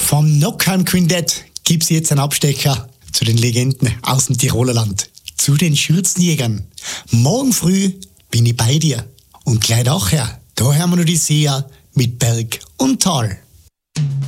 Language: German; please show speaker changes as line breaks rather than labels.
Vom Knockheim Quintett gibt's jetzt einen Abstecher zu den Legenden aus dem Tiroler Land. Zu den Schürzenjägern. Morgen früh bin ich bei dir. Und gleich nachher, da hören wir noch die Sia mit Berg und Tal.